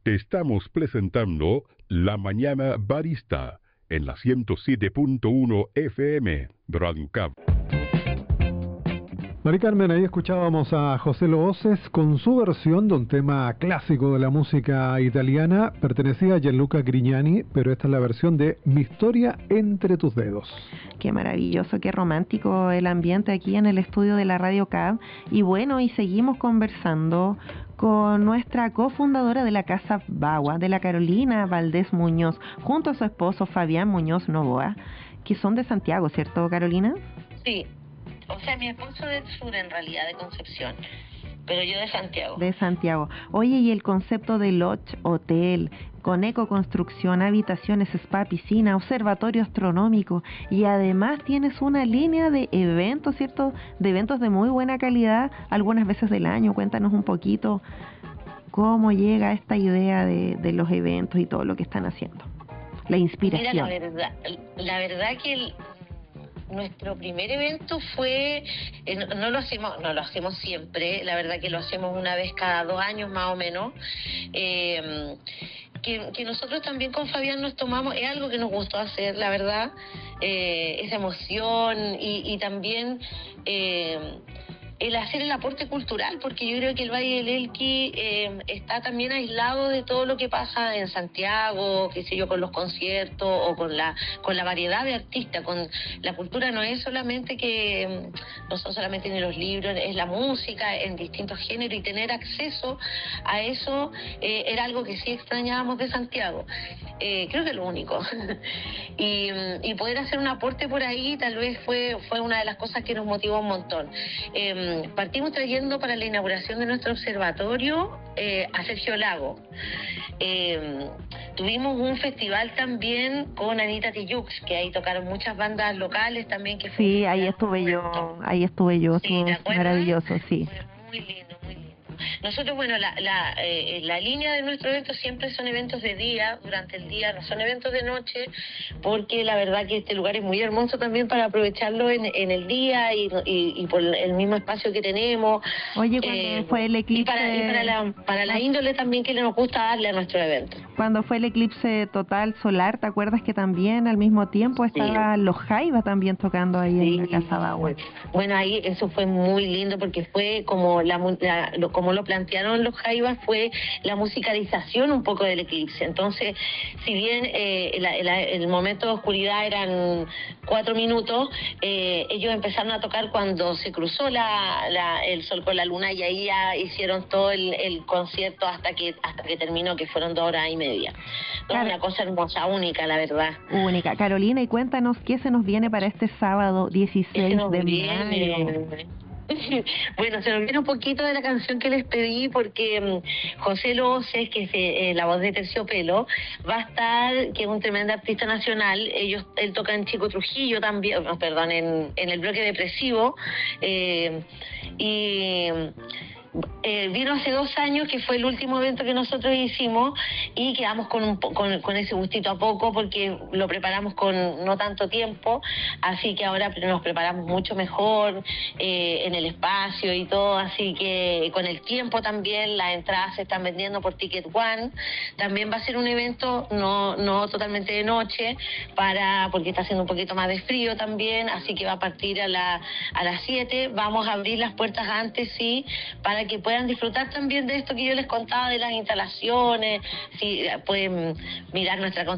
Te estamos presentando La Mañana Barista en la 107.1 FM Radio Cab. Mari Carmen, ahí escuchábamos a José Looses con su versión de un tema clásico de la música italiana. Pertenecía a Gianluca Grignani, pero esta es la versión de Mi historia entre tus dedos. Qué maravilloso, qué romántico el ambiente aquí en el estudio de la Radio CAB. Y bueno, y seguimos conversando con nuestra cofundadora de la Casa Bagua, de la Carolina Valdés Muñoz, junto a su esposo Fabián Muñoz Novoa, que son de Santiago, ¿cierto, Carolina? Sí. O sea, mi esposo del sur, en realidad, de Concepción, pero yo de Santiago. De Santiago. Oye, y el concepto de lodge, hotel, con ecoconstrucción, habitaciones, spa, piscina, observatorio astronómico, y además tienes una línea de eventos, ¿cierto? De eventos de muy buena calidad, algunas veces del año. Cuéntanos un poquito cómo llega esta idea de los eventos y todo lo que están haciendo. La inspiración. Mira, la verdad que nuestro primer evento fue, no lo hacemos siempre, la verdad que lo hacemos una vez cada 2 años más o menos, que nosotros también con Fabián nos tomamos, es algo que nos gustó hacer, la verdad, esa emoción y también el hacer el aporte cultural, porque yo creo que el Valle del Elqui está también aislado de todo lo que pasa en Santiago, qué sé yo, con los conciertos o con la variedad de artistas. Con la cultura no es solamente no son solamente ni los libros, es la música en distintos géneros, y tener acceso a eso era algo que sí extrañábamos de Santiago. Creo que es lo único. y poder hacer un aporte por ahí tal vez fue una de las cosas que nos motivó un montón. Partimos trayendo para la inauguración de nuestro observatorio a Sergio Lago. Tuvimos un festival también con Anita Tijoux, que ahí tocaron muchas bandas locales también. Que sí, ahí estuve yo, sí, estuvo maravilloso, sí. Muy lindo, muy lindo. Nosotros, bueno, la línea de nuestro evento siempre son eventos de día, durante el día, no son eventos de noche, porque la verdad que este lugar es muy hermoso también para aprovecharlo en el día y por el mismo espacio que tenemos. Oye, cuando fue el eclipse... Y para la índole también que nos gusta darle a nuestro evento. Cuando fue el eclipse total solar, ¿te acuerdas que también al mismo tiempo estaban los Jaivas también tocando ahí en la Casa Bagua? Bueno, ahí eso fue muy lindo porque fue como como lo plantearon los Jaivas, fue la musicalización un poco del eclipse. Entonces, si bien el momento de oscuridad eran 4 minutos, ellos empezaron a tocar cuando se cruzó el sol con la luna, y ahí ya hicieron todo el concierto hasta que terminó, que fueron 2 horas y media. Claro. Una cosa hermosa, única, la verdad. Única. Carolina, y cuéntanos qué se nos viene para este sábado 16 de mayo. Bueno, se nos viene un poquito de la canción que les pedí, porque José Looses, que es la voz de Terciopelo, va a estar, que es un tremendo artista nacional. Él toca en Chico Trujillo también, perdón, en el bloque depresivo, vino hace 2 años, que fue el último evento que nosotros hicimos, y quedamos con ese gustito a poco, porque lo preparamos con no tanto tiempo, así que ahora nos preparamos mucho mejor en el espacio y todo, así que con el tiempo también las entradas se están vendiendo por Ticket One. También va a ser un evento no totalmente de noche, porque está haciendo un poquito más de frío también, así que va a partir a las 7. Vamos a abrir las puertas antes, sí, para que puedan disfrutar también de esto que yo les contaba, de las instalaciones. Sí, pueden mirar nuestra